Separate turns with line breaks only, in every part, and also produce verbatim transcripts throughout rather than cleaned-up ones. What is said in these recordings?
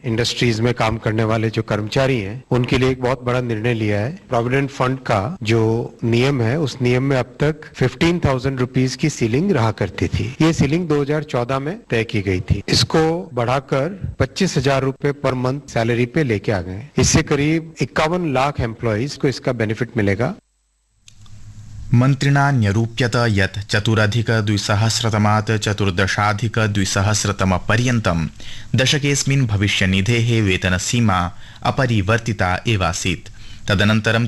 Industries में काम करने वाले जो कर्मचारी हैं उनके लिए एक बहुत बड़ा निर्णय लिया है। प्रोविडेंट फंड का जो नियम है उस नियम में अब तक फिफ्टीन थाउजेंड रुपीज की सीलिंग रहा करती थी। ये सीलिंग दो हज़ार चौदह में तय की गई थी। इसको बढ़ाकर पच्चीस हजार रुपए पर मंथ सैलरी पे लेके आ गए। इससे करीब इक्यावन लाख एम्प्लॉइज को इसका बेनिफिट मिलेगा।
मन्त्रिणा न्यरूप्यत यत् चतुरधिकद्विसहस्रतमात् चतुर्दशाधिकद्विसहस्रतमपर्यन्तं दशकेऽस्मिन् भविष्यनिधेः वेतनसीमा अपरिवर्तिता एवासीत्। तदनन्तरं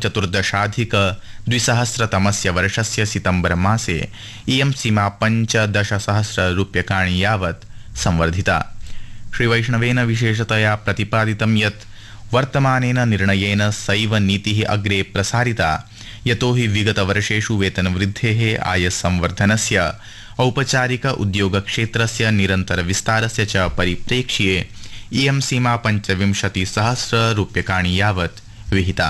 चतुर्दशाधिकद्विसहस्रतमस्य वर्षस्य सितम्बर मासे इयं सीमा पञ्चदशसहस्ररूप्यकाणि यावत् संवर्धिता। श्रीवैष्णवेन विशेषतया प्रतिपादितं यत् वर्तमानेन निर्णयेन सैव नीतिः अग्रे प्रसारिता, यतो हि विगतवर्षेषु वेतनवृद्धेः आयसंवर्धनस्य औपचारिक उद्योगक्षेत्रस्य निरन्तरविस्तारस्य च परिप्रेक्ष्ये इयं सीमा पञ्चविंशतिसहस्ररूप्यकाणि यावत् विहिता।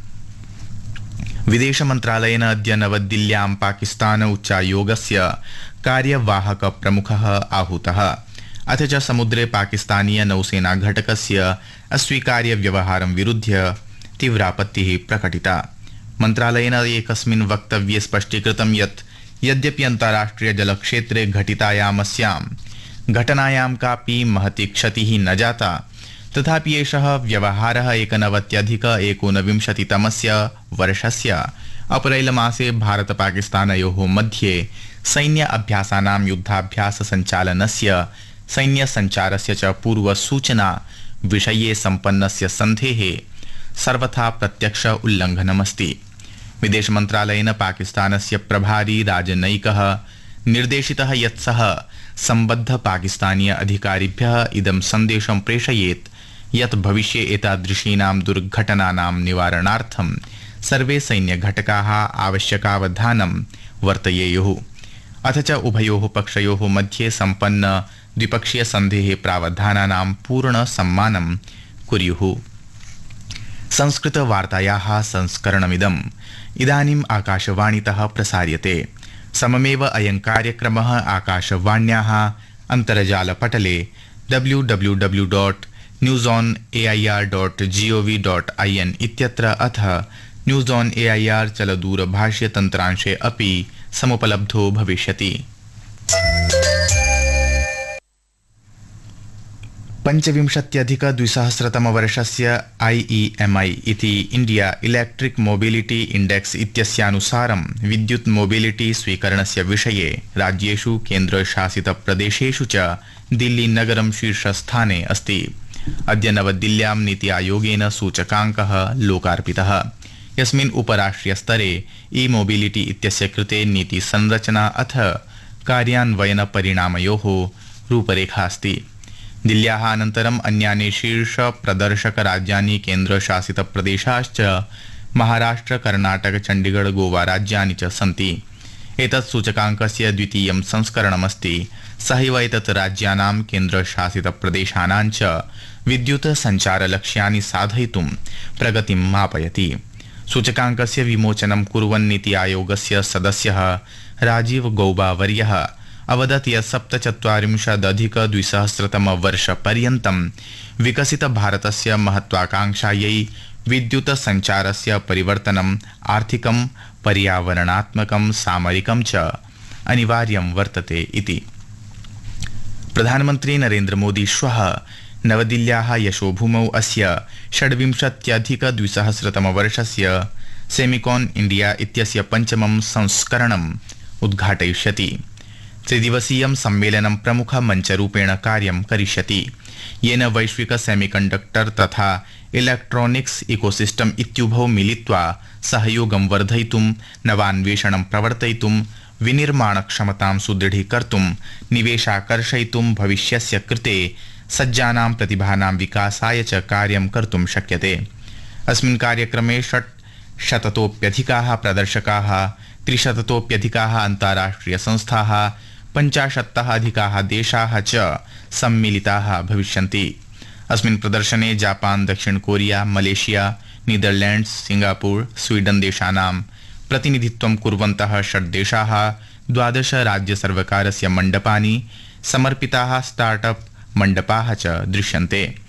विदेशमन्त्रालयेन अद्य नवदिल्ल्यां पाकिस्तान उच्चायोगस्य कार्यवाहकप्रमुखः आहूतः। अथ च समुद्रे पाकिस्तानीय नौसेना घटकस्य अस्वीकार्यव्यवहारं विरुध्य तीव्रापत्तिः प्रकटिता। मन्त्रालयेन एकस्मिन् वक्तव्ये स्पष्टीकृतं यत् यद्यपि अन्ताराष्ट्रिय जलक्षेत्रे घटितायामस्यां घटनायां कापि महती क्षतिः न जाता, तथापि एषः व्यवहारः एकनवत्यधिक एकोनविंशतितमस्य वर्षस्य अप्रैल मासे भारत-पाकिस्तानयोः मध्ये सैन्य अभ्यासानां युद्धाभ्यास सञ्चालनस्य सैन्यसञ्चारस्य च पूर्वसूचना विषये सम्पन्नस्य सन्धेः सर्वथा प्रत्यक्ष उल्लङ्घनमस्ति। विदेशमन्त्रालयेन पाकिस्तानस्य प्रभारी राजनयिकः निर्देशितः यत् सः सम्बद्ध पाकिस्तानीय अधिकारिभ्यः इदं सन्देशं प्रेषयेत् यत् भविष्ये एतादृशीनां दुर्घटनानां निवारणार्थं सर्वे सैन्यघटकाः आवश्यकावधानं वर्तयेयुः। अथ च उभयोः पक्षयोः मध्ये सम्पन्न द्विपक्षीय सन्धेः प्रावधानानां पूर्ण सम्मानं कुर्युः। संस्कृतवार्तायाः संस्करणमिदम् इदानीम् आकाशवाणीतः प्रसार्यते। सममेव अयं कार्यक्रमः आकाशवाण्याः अन्तर्जालपटले W W W dot news on A I R dot G O V dot I N इत्यत्र अथ news on A I R चलदूरभाष्यतन्त्रांशे अपि समुपलब्धो भविष्यति। पञ्चविंशत्यधिकद्विसहस्रतमवर्षस्य आई ई एम आई इति इंडिया इलेक्ट्रिक मोबिलिटी इंडेक्स इत्यस्यानुसारं विद्युत् मोबिलिटी स्वीकरणस्य विषये राज्येषु केन्द्रशासितप्रदेशेषु च दिल्ली नगरं शीर्षस्थाने अस्ति। अद्य नवदिल्ल्यां नीति आयोगेन सूचकाङ्कः लोकार्पितः, यस्मिन् उपराष्ट्रीयस्तरे ई मोबिलिटी इत्यस्य कृते नीति संरचना अथ कार्यान्वयन परिणामयोः रूपरेखा अस्ति। दिल्ल्याः अनन्तरम् अन्यानि शीर्ष प्रदर्शक राज्यानि केन्द्रशासितप्रदेशाश्च महाराष्ट्र, कर्णाटक, चण्डीगढ़, गोवा राज्यानि च सन्ति। एतत् सूचकाङ्कस्य द्वितीयं संस्करणमस्ति। सहैव एतत् राज्यानां केन्द्रशासितप्रदेशानां च विद्युत् सञ्चारलक्ष्यानि साधयितुं प्रगतिं मापयति। सूचकाङ्कस्य विमोचनं कुर्वन् नीति आयोगस्य सदस्यः राजीव गौबा वर्यः अवदत् यत् सप्तचत्वारिंशदधिकद्विसहस्रतमवर्षपर्यन्तं विकसितभारतस्य महत्वाकाङ्क्षायै विद्युत् सञ्चारस्य परिवर्तनम् आर्थिकं, पर्यावरणात्मकं, सामरिकं च अनिवार्यं वर्तते इति। प्रधानमन्त्री नरेन्द्र मोदी श्वः नवदिल्ल्याः यशोभूमौ अस्य षड्विंशत्यधिकद्विसहस्रतमवर्षस्य सेमिकॉन इंडिया इत्यस्य पञ्चमं संस्करणम् उद्घाटयिष्यति। त्रिदिवसीयं सम्मेलनं प्रमुख मञ्चरूपेण कार्यं करिष्यति, येन वैश्विक सेमीकण्डक्टर तथा इलेक्ट्रॉनिक्स इकोसिस्टम इत्युभौ मिलित्वा सहयोगं वर्धयितुं, नवान्वेषणं प्रवर्तयितुं, विनिर्माणक्षमतां सुदृढीकर्तुं, निवेशाकर्षयितुं, भविष्यस्य कृते सज्जानां प्रतिभानां विकासाय च कार्यं कर्तुं शक्यते। अस्मिन् कार्यक्रमे षट् शततोप्यधिकाः प्रदर्शकाः, त्रिशततोप्यधिकाः अन्ताराष्ट्रिय संस्थाः, पञ्चाशत्तः अधिकाः देशाः च सम्मिलिताः भविष्यन्ति। अस्मिन् प्रदर्शने जापान, दक्षिण Korea, Malaysia, Netherlands, Singapore, Sweden देशानां प्रतिनिधित्वं कुर्वन्तः षड् देशाः, द्वादश राज्यसर्वकारस्य मण्डपानि, समर्पिताः स्टार्टअप मण्डपाः च दृश्यन्ते।